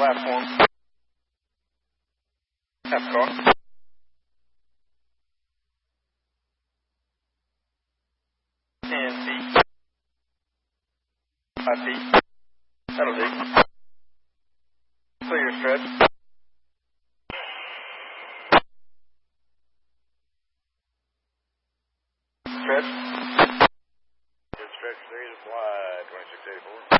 platform. Half car. And feet. 5 feet. That'll do. Clear your stretch. Stretch. Good stretch 3 to fly, 2684.